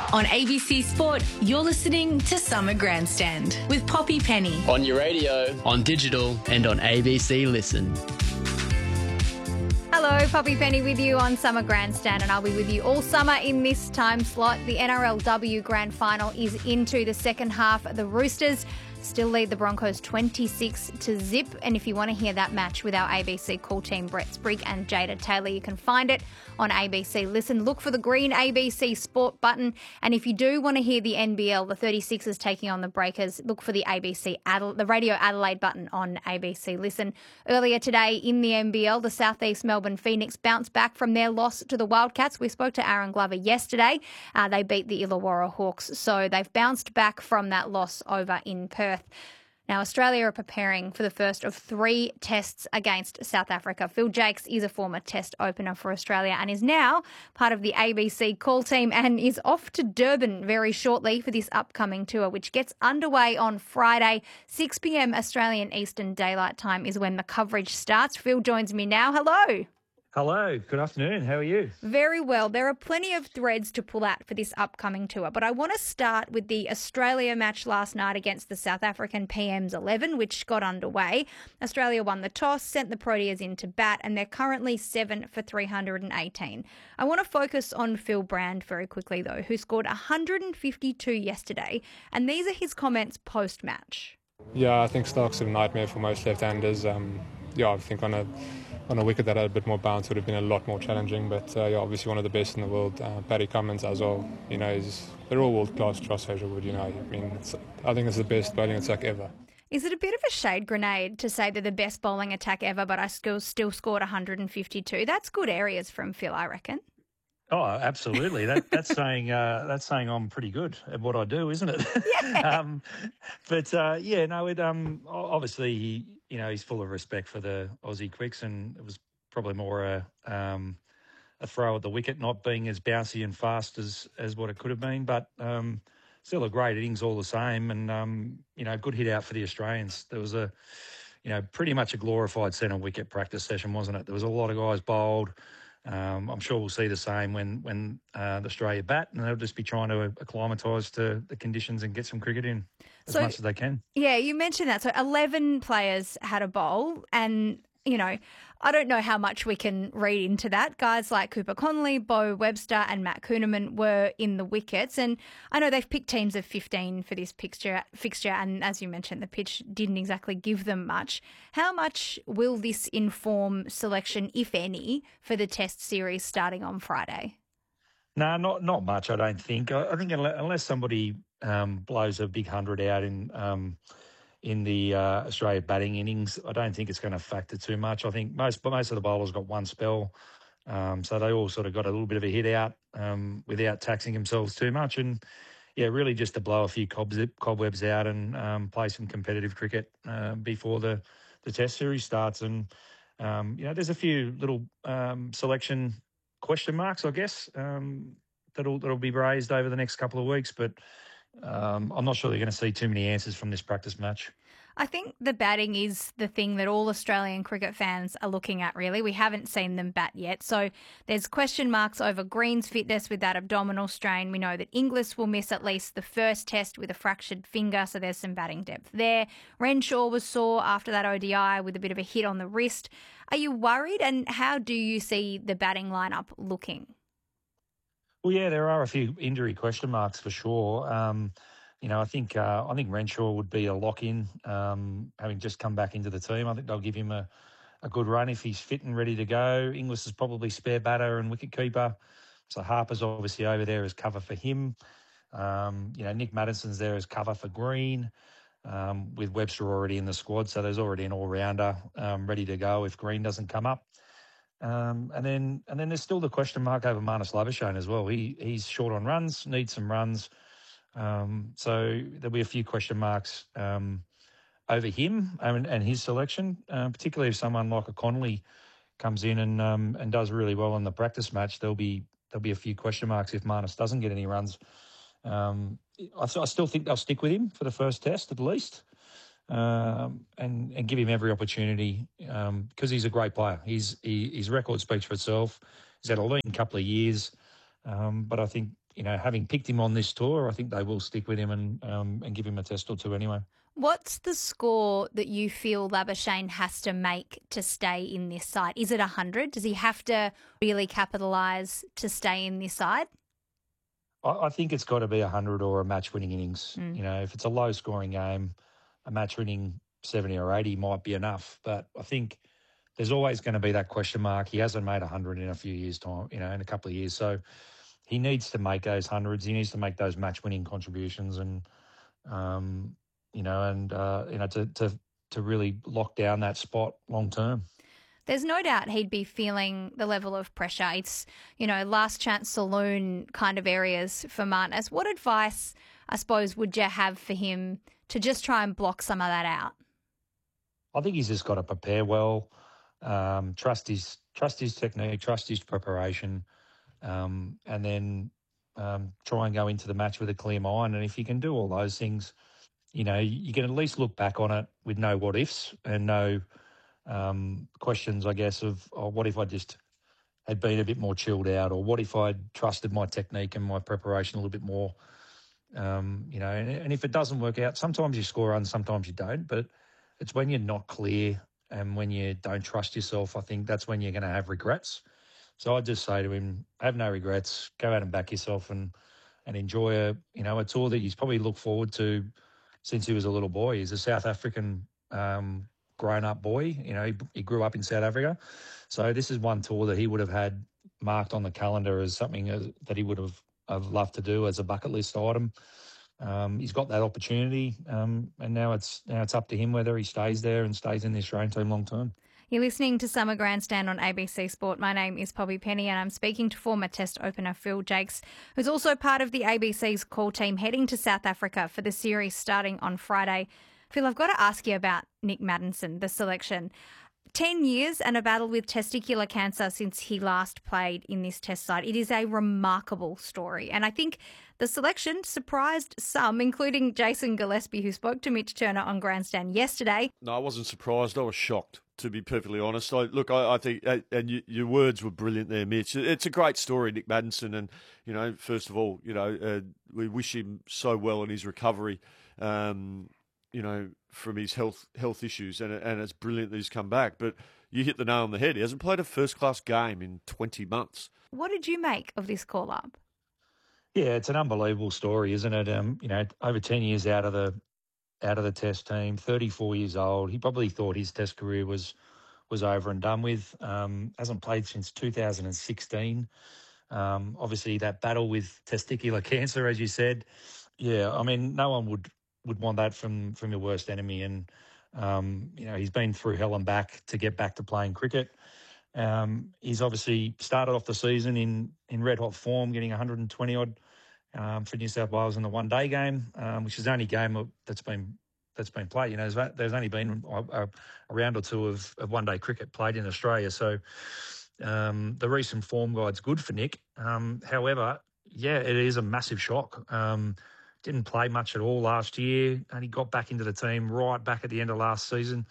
On ABC Sport, you're listening to Summer Grandstand with Poppy Penny. On your radio, on digital, and on ABC Listen. Hello, Poppy Penny with you on Summer Grandstand, and I'll be with you all summer in this time slot. The NRLW Grand Final is into the second half. The Roosters still lead the Broncos 26-0. And if you want to hear that match with our ABC call team, Brett Sprigg and Jada Taylor, you can find it on ABC Listen. Look for the green ABC Sport button. And if you do want to hear the NBL, the 36ers taking on the Breakers, look for the the Radio Adelaide button on ABC Listen. Earlier today in the NBL, the Southeast Melbourne Phoenix bounced back from their loss to the Wildcats. We spoke to Aaron Glover yesterday. They beat the Illawarra Hawks, so they've bounced back from that loss over in Perth. Now, Australia are preparing for the first of 3 tests against South Africa. Phil Jakes is a former test opener for Australia and is now part of the ABC call team and is off to Durban very shortly for this upcoming tour, which gets underway on Friday. 6 p.m. Australian Eastern Daylight Time is when the coverage starts. Phil joins me now. Hello. Hello, good afternoon. How are you? Very well. There are plenty of threads to pull out for this upcoming tour, but I want to start with the Australia match last night against the South African PM's 11, which got underway. Australia won the toss, sent the Proteas in to bat, and they're currently 7 for 318. I want to focus on Phil Brand very quickly, though, who scored 152 yesterday, and these are his comments post-match. Yeah, I think Stark's a nightmare for most left-handers. I think on a wicket that had a bit more bounce would have been a lot more challenging, but obviously one of the best in the world. Paddy Cummins as well, they're all world-class. Josh Hazlewood, I think it's the best bowling attack ever. Is it a bit of a shade grenade to say they're the best bowling attack ever, but I still scored 152? That's good areas from Phil, I reckon. Oh, absolutely. That's saying I'm pretty good at what I do, isn't it? Yeah. Obviously he's full of respect for the Aussie quicks, and it was probably more a throw at the wicket, not being as bouncy and fast as what it could have been, but still a great innings all the same, and good hit out for the Australians. There was pretty much a glorified centre wicket practice session, wasn't it? There was a lot of guys bowled. I'm sure we'll see the same when the Australia bat, and they'll just be trying to acclimatise to the conditions and get some cricket in as much as they can. Yeah, you mentioned that. So 11 players had a bowl, and I don't know how much we can read into that. Guys like Cooper Connolly, Bo Webster and Matt Kuhneman were in the wickets. And I know they've picked teams of 15 for this fixture. And as you mentioned, the pitch didn't exactly give them much. How much will this inform selection, if any, for the Test series starting on Friday? No, not much, I don't think. I think unless somebody blows a big 100 out in the Australia batting innings, I don't think it's going to factor too much. I think most of the bowlers got one spell, so they all sort of got a little bit of a hit out without taxing themselves too much. And, really just to blow a few cobwebs out and play some competitive cricket before the Test series starts. And, there's a few little selection question marks, I guess, that'll be raised over the next couple of weeks, but I'm not sure they're going to see too many answers from this practice match. I think the batting is the thing that all Australian cricket fans are looking at, really. We haven't seen them bat yet. So there's question marks over Green's fitness with that abdominal strain. We know that Inglis will miss at least the first test with a fractured finger, so there's some batting depth there. Renshaw was sore after that ODI with a bit of a hit on the wrist. Are you worried, and how do you see the batting lineup looking? Well, yeah, there are a few injury question marks for sure. I think Renshaw would be a lock-in, having just come back into the team. I think they'll give him a good run if he's fit and ready to go. Inglis is probably spare batter and wicketkeeper, so Harper's obviously over there as cover for him. Nick Maddison's there as cover for Green, with Webster already in the squad, so there's already an all-rounder ready to go if Green doesn't come up. And then there's still the question mark over Marnus Labuschagne as well. He's short on runs, needs some runs. So there'll be a few question marks over him and his selection, particularly if someone like a Connolly comes in and does really well in the practice match. There'll be a few question marks if Marnus doesn't get any runs. I still think they'll stick with him for the first test at least. And give him every opportunity because he's a great player. His record speaks for itself. He's had a lean couple of years, but I think having picked him on this tour, I think they will stick with him and give him a test or two anyway. What's the score that you feel Labuschagne has to make to stay in this side? Is it 100? Does he have to really capitalise to stay in this side? I think it's got to be 100 or a match-winning innings. If it's a low-scoring game, a match-winning 70 or 80 might be enough. But I think there's always going to be that question mark. He hasn't made 100 in a few years' time, in a couple of years. So he needs to make those hundreds. He needs to make those match-winning contributions to really lock down that spot long term. There's no doubt he'd be feeling the level of pressure. It's, last chance saloon kind of areas for Marnus. What advice, I suppose, would you have for him to just try and block some of that out? I think he's just got to prepare well, trust his technique, trust his preparation, and then try and go into the match with a clear mind. And if you can do all those things, you can at least look back on it with no what ifs and no questions, I guess, of what if I just had been a bit more chilled out, or what if I'd trusted my technique and my preparation a little bit more. And if it doesn't work out, sometimes you score runs, sometimes you don't. But it's when you're not clear and when you don't trust yourself, I think that's when you're going to have regrets. So I'd just say to him, have no regrets, go out and back yourself and enjoy a tour that he's probably looked forward to since he was a little boy. He's a South African grown-up boy. He grew up in South Africa. So this is one tour that he would have had marked on the calendar as something that he would have loved to do as a bucket list item. He's got that opportunity, and now it's up to him whether he stays there and stays in the Australian team long term. You're listening to Summer Grandstand on ABC Sport. My name is Poppy Penny and I'm speaking to former Test opener Phil Jakes, who's also part of the ABC's call team heading to South Africa for the series starting on Friday. Phil, I've got to ask you about Nick Maddinson, the selection. 10 years and a battle with testicular cancer since he last played in this Test side. It is a remarkable story. And I think the selection surprised some, including Jason Gillespie, who spoke to Mitch Turner on Grandstand yesterday. No, I wasn't surprised. I was shocked, to be perfectly honest. I think, and your words were brilliant there, Mitch. It's a great story, Nick Maddinson. And, first of all, we wish him so well in his recovery, from his health issues. And it's brilliant that he's come back. But you hit the nail on the head. He hasn't played a first-class game in 20 months. What did you make of this call-up? Yeah, it's an unbelievable story, isn't it? Over 10 years out of the Test team, 34 years old. He probably thought his Test career was over and done with. Hasn't played since 2016. Obviously, that battle with testicular cancer, as you said. Yeah, I mean, no one would want that from your worst enemy. And, he's been through hell and back to get back to playing cricket. He's obviously started off the season in red-hot form, getting 120-odd for New South Wales in the one-day game, which is the only game that's been played. There's only been a round or two of one-day cricket played in Australia. So the recent form guide's good for Nick. However, yeah, it is a massive shock. Didn't play much at all last year, and he got back into the team right back at the end of last season.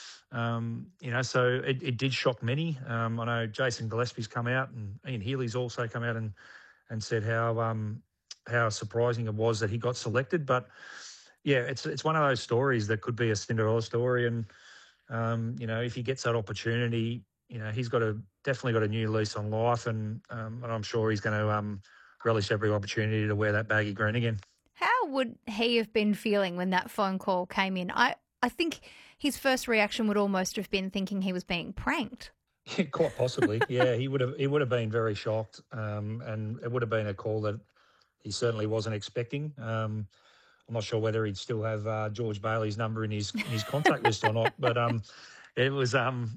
So it did shock many. I know Jason Gillespie's come out, and Ian Healy's also come out and said how surprising it was that he got selected. But yeah, it's one of those stories that could be a Cinderella story, and if he gets that opportunity, he's definitely got a new lease on life, and I'm sure he's going to relish every opportunity to wear that baggy green again. How would he have been feeling when that phone call came in? I think his first reaction would almost have been thinking he was being pranked. Yeah, quite possibly. Yeah, he would have been very shocked, and it would have been a call that he certainly wasn't expecting. I'm not sure whether he'd still have George Bailey's number in his contact list or not, but it's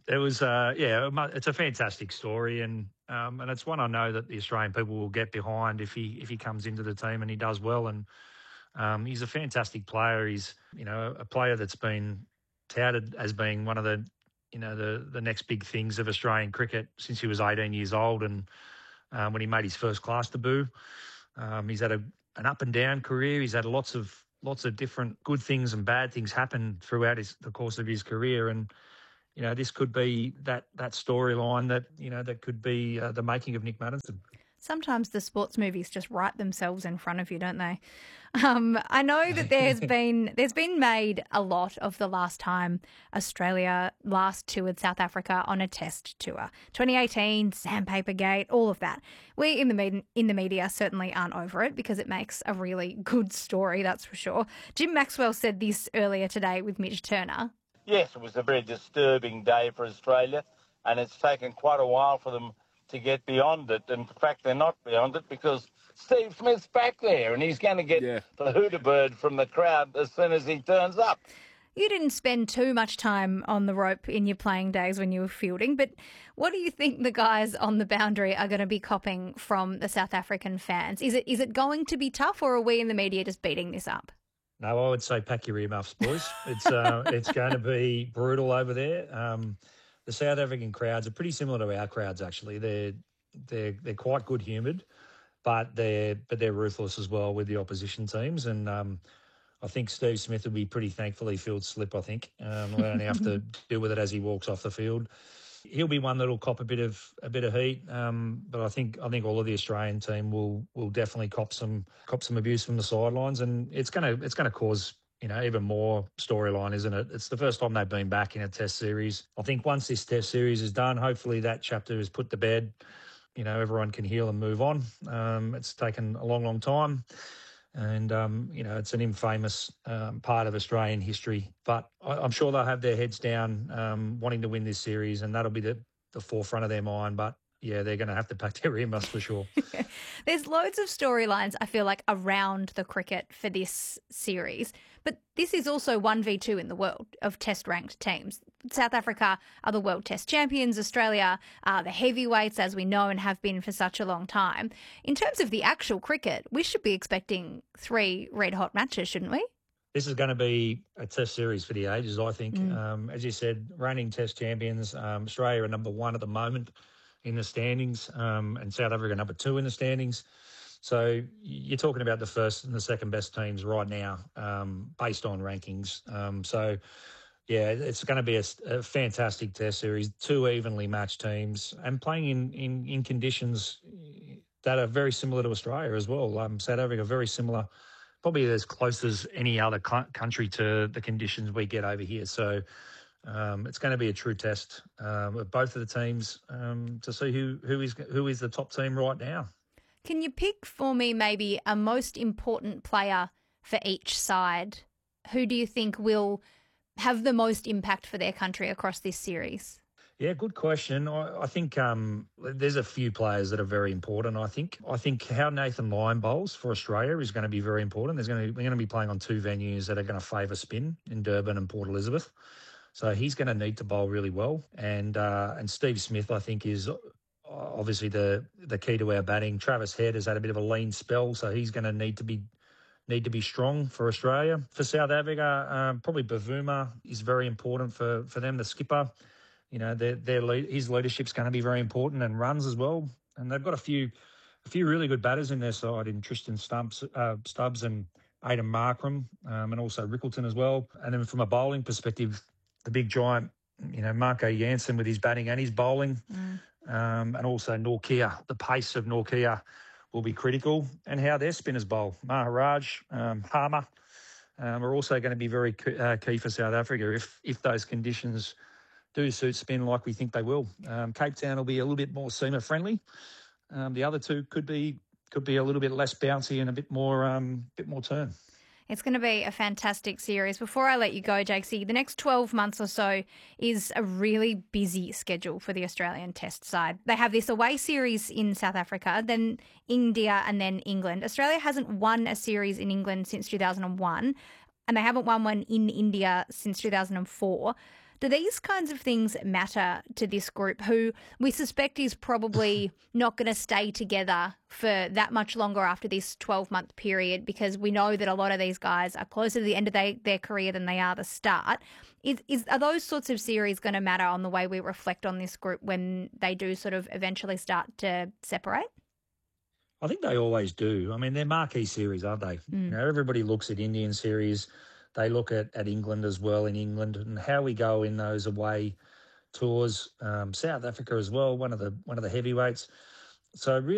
a fantastic story, and it's one I know that the Australian people will get behind if he comes into the team and he does well. And he's a fantastic player. He's a player that's been touted as being one of the next big things of Australian cricket since he was 18 years old, and when he made his first class debut. He's had an up and down career. He's had lots of different good things and bad things happen throughout the course of his career, and this could be that storyline that that could be the making of Nick Maddinson. Sometimes the sports movies just write themselves in front of you, don't they? I know that there's been made a lot of the last time Australia last toured South Africa on a test tour. 2018, Sandpaper Gate, all of that. We in the media certainly aren't over it because it makes a really good story, that's for sure. Jim Maxwell said this earlier today with Mitch Turner. Yes, it was a very disturbing day for Australia, and it's taken quite a while for them to get beyond it. In fact, they're not beyond it because Steve Smith's back there and he's going to get the hooter bird from the crowd as soon as he turns up. You didn't spend too much time on the rope in your playing days when you were fielding, but what do you think the guys on the boundary are going to be copping from the South African fans? Is it going to be tough, or are we in the media just beating this up? No, I would say pack your earmuffs, boys. It's going to be brutal over there. The South African crowds are pretty similar to our crowds, actually. They're quite good-humoured, but they're ruthless as well with the opposition teams. And I think Steve Smith will be pretty thankful he fields slip. I think we'll only have to deal with it as he walks off the field. He'll be one that'll cop a bit of heat, but I think all of the Australian team will definitely cop some abuse from the sidelines, and it's gonna cause, even more storyline, isn't it? It's the first time they've been back in a test series. I think once this test series is done, hopefully that chapter is put to bed. Everyone can heal and move on. It's taken a long, long time. And, it's an infamous part of Australian history. But I'm sure they'll have their heads down wanting to win this series, and that'll be the forefront of their mind. But, yeah, they're going to have to pack their earmuffs for sure. There's loads of storylines, I feel like, around the cricket for this series. But this is also 1v2 in the world of test-ranked teams. South Africa are the world test champions. Australia are the heavyweights, as we know and have been for such a long time. In terms of the actual cricket, we should be expecting 3 red-hot matches, shouldn't we? This is going to be a test series for the ages, I think. As you said, reigning test champions. Australia are number 1 at the moment in the standings, and South Africa number 2 in the standings. So you're talking about the first and the second best teams right now, based on rankings. So, yeah, it's going to be a fantastic test series, 2 evenly matched teams, and playing in conditions that are very similar to Australia as well. South Africa very similar, probably as close as any other country to the conditions we get over here. So it's going to be a true test of both of the teams to see who is the top team right now. Can you pick for me maybe a most important player for each side? Who do you think will have the most impact for their country across this series? Yeah, good question. I think there's a few players that are very important. I think how Nathan Lyon bowls for Australia is going to be very important. We're going to be playing on 2 venues that are going to favour spin in Durban and Port Elizabeth. So he's going to need to bowl really well. And Steve Smith, I think, is obviously the key to our batting. Travis Head has had a bit of a lean spell, so he's going to need to be strong for Australia. For South Africa, probably Bavuma is very important for them, the skipper. His leadership's going to be very important, and runs as well. And they've got a few really good batters in their side in Tristan Stubbs and Aidan Markram, and also Rickleton as well. And then from a bowling perspective, the big giant, Marco Jansen with his batting and his bowling. And also Nortje, the pace of Nortje will be critical, and how their spinners bowl. Maharaj, Harmer are also going to be very key for South Africa if those conditions do suit spin like we think they will. Cape Town will be a little bit more seamer friendly. The other 2 could be a little bit less bouncy and a bit more turn. It's going to be a fantastic series. Before I let you go, Jakesy, the next 12 months or so is a really busy schedule for the Australian Test side. They have this away series in South Africa, then India and then England. Australia hasn't won a series in England since 2001, and they haven't won one in India since 2004. Do these kinds of things matter to this group, who we suspect is probably not going to stay together for that much longer after this 12-month period, because we know that a lot of these guys are closer to the end of their career than they are the start? Are those sorts of series going to matter on the way we reflect on this group when they do sort of eventually start to separate? I think they always do. I mean, they're marquee series, aren't they? Everybody looks at Indian series. They look at England as well, in England, and how we go in those away tours. South Africa as well, one of the heavyweights. So really,